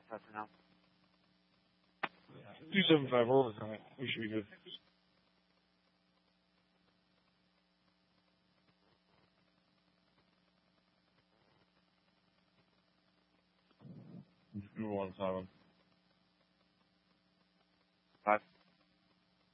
set for now. 275, we're working on it. We should be good. Just move on, Simon.